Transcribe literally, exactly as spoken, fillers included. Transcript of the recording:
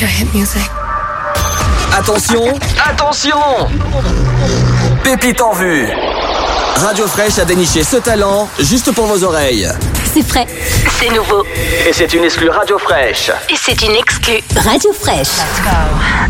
Go hit music. Attention, attention! Pépite en vue. Radio Fraîche a déniché ce talent juste pour vos oreilles. C'est frais, c'est nouveau. Et c'est une exclue Radio Fraîche. Et c'est une exclue Radio Fraîche. Let's go.